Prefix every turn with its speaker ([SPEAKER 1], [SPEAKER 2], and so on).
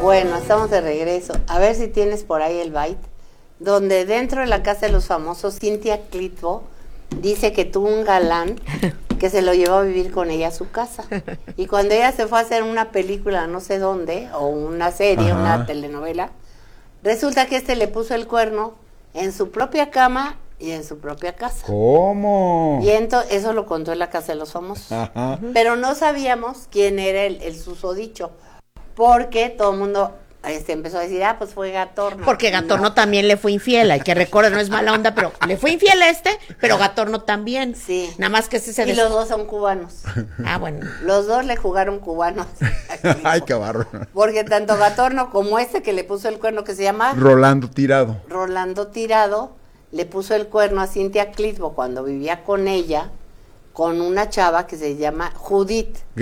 [SPEAKER 1] Bueno, estamos de regreso. A ver si tienes por ahí el byte. Donde dentro de la casa de los famosos, Cynthia Clitbo dice que tuvo un galán que se lo llevó a vivir con ella a su casa. Y cuando ella se fue a hacer una película no sé dónde, o una serie,
[SPEAKER 2] Ajá.
[SPEAKER 1] una telenovela, resulta que le puso el cuerno en su propia cama y en su propia casa.
[SPEAKER 2] ¿Cómo?
[SPEAKER 1] Y eso lo contó en la casa de los famosos.
[SPEAKER 2] Ajá.
[SPEAKER 1] Pero no sabíamos quién era el susodicho, porque todo el mundo empezó a decir, pues fue Gatorno.
[SPEAKER 3] Porque Gatorno también le fue infiel, hay que recordar, no es mala onda, pero le fue infiel pero Gatorno también.
[SPEAKER 1] Sí.
[SPEAKER 3] Nada más que se
[SPEAKER 1] Y los dos son cubanos.
[SPEAKER 3] Ah, bueno.
[SPEAKER 1] Los dos le jugaron cubanos.
[SPEAKER 2] Ay, qué barro.
[SPEAKER 1] Porque tanto Gatorno como que le puso el cuerno, que se llama
[SPEAKER 2] Rolando Tirado,
[SPEAKER 1] le puso el cuerno a Cynthia Clitbo cuando vivía con ella, con una chava que se llama Judith.